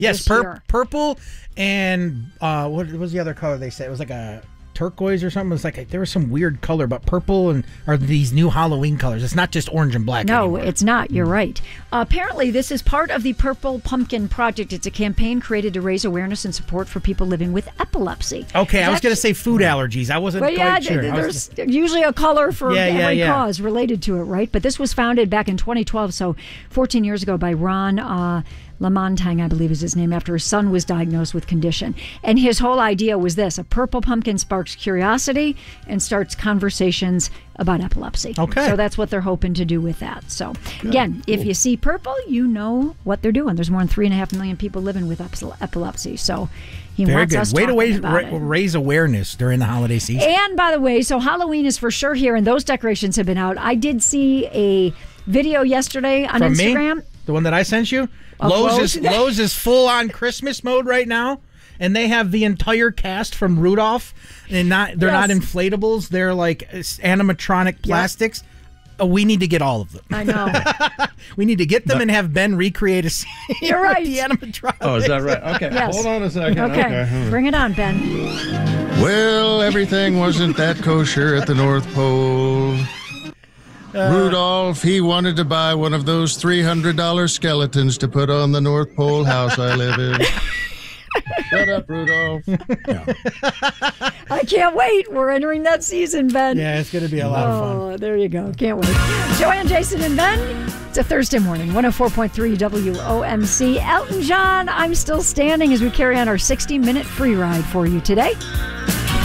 Yes, this year. purple and what was the other color they said? It was like a turquoise or something. It was like there was some weird color, but purple and are these new Halloween colors. It's not just orange and black No, anymore. it's not. You're right. Apparently, this is part of the Purple Pumpkin Project. It's a campaign created to raise awareness and support for people living with epilepsy. Okay, I was going to say food allergies. I wasn't quite sure. There's usually a color for every cause related to it, right? But this was founded back in 2012, so 14 years ago, by Ron Lamontang, I believe is his name, after his son was diagnosed with condition. And his whole idea was this: a purple pumpkin sparks curiosity and starts conversations about epilepsy. Okay. So that's what they're hoping to do with that. So, again, if you see purple, you know what they're doing. There's more than 3.5 million people living with epilepsy. So he Very wants good. us Way talking to about it. raise awareness during the holiday season. And by the way, so Halloween is for sure here, and those decorations have been out. I did see a video yesterday on From Instagram. Me? The one that I sent you? Lowe's? Lowe's is full on Christmas mode right now, and they have the entire cast from Rudolph, and they're not inflatables. They're like animatronic plastics. Oh, we need to get all of them. I know. We need to get them and have Ben recreate a scene. You're right. The animatronic. Oh, is that right? Okay. Yes. Hold on a second. Okay. Bring it on, Ben. Well, everything wasn't that kosher at the North Pole. Rudolph, he wanted to buy one of those $300 skeletons to put on the North Pole house I live in. Shut up, Rudolph. I can't wait. We're entering that season, Ben. Yeah, it's going to be a lot of fun. Oh, there you go. Can't wait. Joanne, Jason, and Ben. It's a Thursday morning, 104.3 WOMC. Elton John, I'm Still Standing, as we carry on our 60-minute free ride for you today.